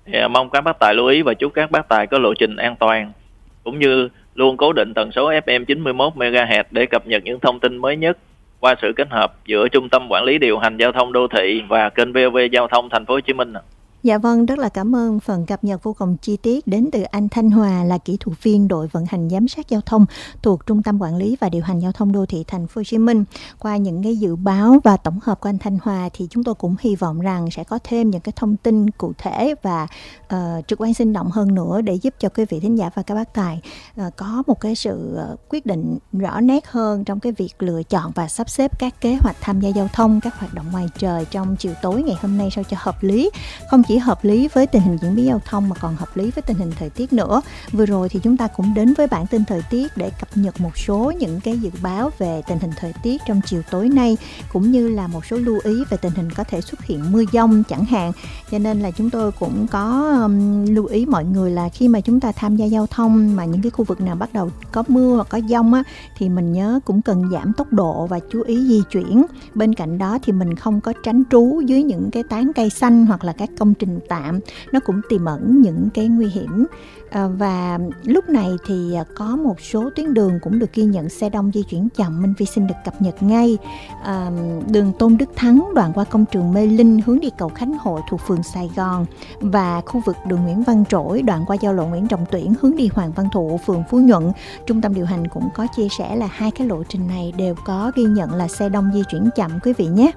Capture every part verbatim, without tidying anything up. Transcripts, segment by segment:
Thì, à, mong các bác tài lưu ý và chúc các bác tài có lộ trình an toàn, cũng như luôn cố định tần số ép em chín mươi mốt MHz để cập nhật những thông tin mới nhất qua sự kết hợp giữa Trung tâm Quản lý Điều hành Giao thông Đô thị và kênh vê o vê Giao thông Thành phố Hồ Chí Minh. Dạ vâng, rất là cảm ơn phần cập nhật vô cùng chi tiết đến từ anh Thanh Hòa, là kỹ thuật viên đội vận hành giám sát giao thông thuộc Trung tâm Quản lý và Điều hành Giao thông Đô thị Thành phố Hồ Chí Minh. Qua những cái dự báo và tổng hợp của anh Thanh Hòa thì chúng tôi cũng hy vọng rằng sẽ có thêm những cái thông tin cụ thể và uh, trực quan sinh động hơn nữa để giúp cho quý vị thính giả và các bác tài uh, có một cái sự uh, quyết định rõ nét hơn trong cái việc lựa chọn và sắp xếp các kế hoạch tham gia giao thông, các hoạt động ngoài trời trong chiều tối ngày hôm nay sao cho hợp lý. Không chỉ hợp lý với tình hình diễn biến giao thông mà còn hợp lý với tình hình thời tiết nữa. Vừa rồi thì chúng ta cũng đến với bản tin thời tiết để cập nhật một số những cái dự báo về tình hình thời tiết trong chiều tối nay, cũng như là một số lưu ý về tình hình có thể xuất hiện mưa dông chẳng hạn. Cho nên là chúng tôi cũng có um, lưu ý mọi người là khi mà chúng ta tham gia giao thông mà những cái khu vực nào bắt đầu có mưa hoặc có dông á, thì mình nhớ cũng cần giảm tốc độ và chú ý di chuyển. Bên cạnh đó thì mình không có tránh trú dưới những cái tán cây xanh hoặc là các công trình tạm, nó cũng tiềm ẩn những cái nguy hiểm. À, và lúc này thì có một số tuyến đường cũng được ghi nhận xe đông di chuyển chậm. Minh Phi xin được cập nhật ngay. À, đường Tôn Đức Thắng đoạn qua công trường Mê Linh hướng đi cầu Khánh Hội thuộc phường Sài Gòn, và khu vực đường Nguyễn Văn Trỗi đoạn qua giao lộ Nguyễn Trọng Tuyển hướng đi Hoàng Văn Thụ phường Phú Nhuận. Trung tâm điều hành cũng có chia sẻ là hai cái lộ trình này đều có ghi nhận là xe đông di chuyển chậm quý vị nhé.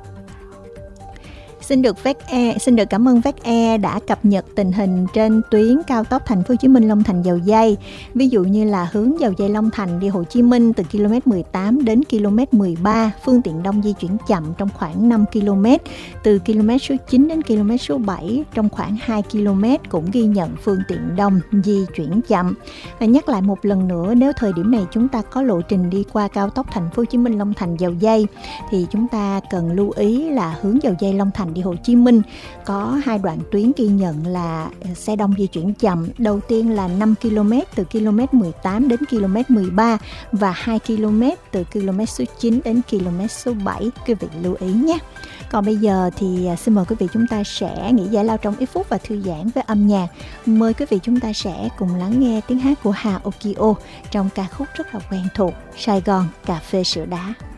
Xin được vê e e, xin được cảm ơn vê e e đã cập nhật tình hình trên tuyến cao tốc Thành phố Hồ Chí Minh Long Thành Dầu Giây. Ví dụ như là hướng Dầu Giây Long Thành đi Hồ Chí Minh từ ki lô mét mười tám đến ki lô mét mười ba, phương tiện đông di chuyển chậm trong khoảng năm ki lô mét. Từ ki lô mét số chín đến ki lô mét số bảy trong khoảng hai ki lô mét cũng ghi nhận phương tiện đông di chuyển chậm. Và nhắc lại một lần nữa, nếu thời điểm này chúng ta có lộ trình đi qua cao tốc Thành phố Hồ Chí Minh Long Thành Dầu Giây thì chúng ta cần lưu ý là hướng Dầu Giây Long Thành đi Hồ Chí Minh có hai đoạn tuyến ghi nhận là xe đông di chuyển chậm. Đầu tiên là năm ki lô mét từ ki lô mét mười tám đến ki lô mét mười ba và hai ki lô mét từ ki lô mét số chín đến ki lô mét số bảy. Quý vị lưu ý nhé. Còn bây giờ thì xin mời quý vị chúng ta sẽ nghỉ giải lao trong ít phút và thư giãn với âm nhạc. Mời quý vị chúng ta sẽ cùng lắng nghe tiếng hát của Hà Okio trong ca khúc rất là quen thuộc Sài Gòn Cà Phê Sữa Đá.